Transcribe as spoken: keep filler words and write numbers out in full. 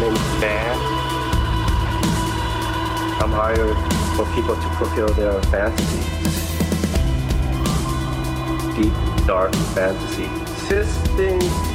name is Fan. I'm hired for people to fulfill their fantasies. Deep, dark fantasy. This thing